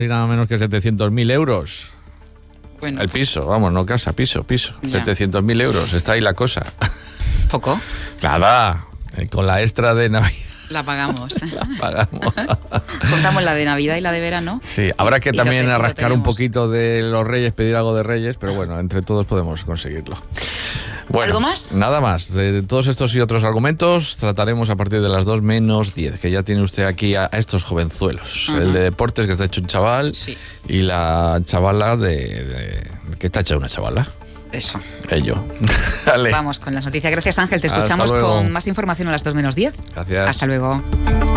y nada menos que 700.000 euros. Bueno, El piso, vamos, no casa, piso. Ya. 700.000 euros, está ahí la cosa. poco. Nada, con la extra de Navidad La pagamos. pagamos. Juntamos la de Navidad y la de verano. Sí, habrá que Y lo también lo arrascar un tenemos. poquito de los Reyes, pedir algo de Reyes, pero bueno, entre todos podemos conseguirlo. Bueno, ¿Algo más? Nada más. De todos estos y otros argumentos trataremos a partir de las 2:10, que ya tiene usted aquí a estos jovenzuelos. Ujú. El de deportes, que está hecho un chaval, Sí. y la chavala que está hecha una chavala. Eso. Ello. Dale. Vamos con las noticias. Gracias, Ángel. Te Hasta escuchamos luego. con más información a las 2:10. Gracias. Hasta luego.